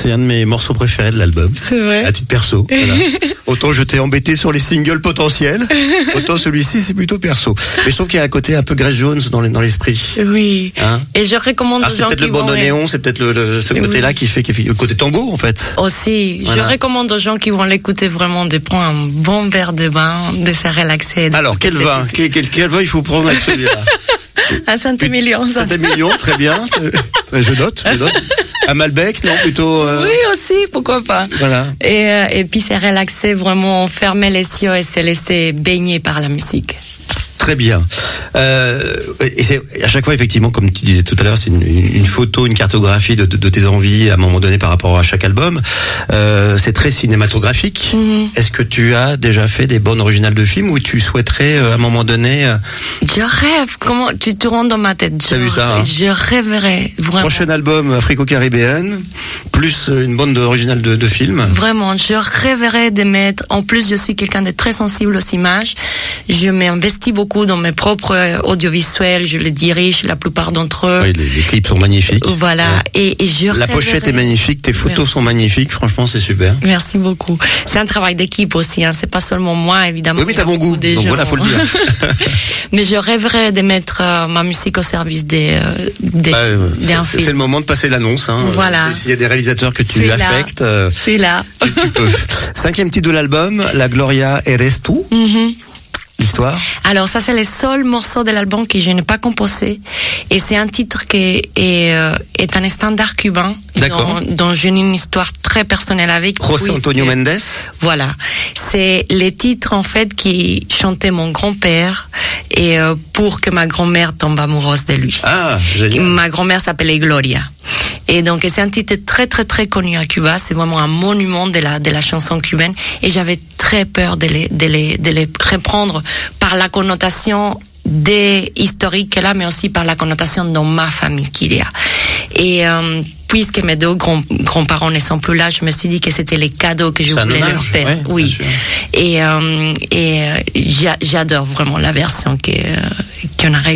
C'est un de mes morceaux préférés de l'album. C'est vrai. À titre perso. Voilà. Autant je t'ai embêté sur les singles potentiels, autant celui-ci c'est plutôt perso. Mais je trouve qu'il y a un côté un peu Grace Jones dans l'esprit. Oui. Hein? Et je recommande aux gens qui vont... C'est peut-être le bandoneon, c'est peut-être ce côté-là qui fait le côté tango en fait. Aussi, voilà. Je recommande aux gens qui vont l'écouter vraiment de prendre un bon verre de vin, de se relaxer. Alors quel vin il faut prendre avec celui-là? Un Saint-Émilion. Saint-Émilion, très bien. Je note. Un Malbec, non, plutôt... Oui, aussi, pourquoi pas. Voilà. Et puis se relaxer, vraiment fermer les yeux et se laisser baigner par la musique. Très bien. Et c'est à chaque fois effectivement, comme tu disais tout à l'heure, c'est une photo, une cartographie de tes envies à un moment donné par rapport à chaque album. C'est très cinématographique. Mm-hmm. Est-ce que tu as déjà fait des bandes originales de films ou tu souhaiterais à un moment donné Je rêve. Comment tu te rends dans ma tête? T'as vu ça, hein? Je rêverais vraiment. Prochain album africo-caribéen plus une bande originale de films. Vraiment, je rêverais de mettre. En plus, je suis quelqu'un de très sensible aux images. Je m'investis beaucoup dans mes propres audiovisuels, je les dirige la plupart d'entre eux. Oui, les clips sont magnifiques. Voilà, et je la pochette est magnifique, tes photos sont magnifiques, franchement c'est super. Merci beaucoup. C'est un travail d'équipe aussi, hein. C'est pas seulement moi évidemment. Oui, mais t'as bon goût, donc gens. Voilà, faut le dire. Mais je rêverais de mettre ma musique au service d'un film. C'est le moment de passer l'annonce. Hein. Voilà. S'il y a des réalisateurs que tu affectes, celui-là. Tu peux. 5e titre de l'album, La Gloria Eres Tu. Mm-hmm. L'histoire? Alors ça c'est le seul morceau de l'album que je n'ai pas composé et c'est un titre qui est un standard cubain dont j'ai une histoire très personnelle avec José Antonio Méndez. Voilà, c'est les titres en fait qui chantait mon grand-père et pour que ma grand-mère tombe amoureuse de lui. Ah, génial. Ma grand-mère s'appelait Gloria. Et donc c'est un titre très très très connu à Cuba, c'est vraiment un monument de la chanson cubaine et j'avais très peur de les reprendre par la connotation historique qu'elle a, mais aussi par la connotation dans ma famille qu'il y a. Et puisque mes deux grands-parents ne sont plus là, je me suis dit que c'était les cadeaux que je voulais leur faire. Oui. Et j'adore vraiment la version qu'on a réussi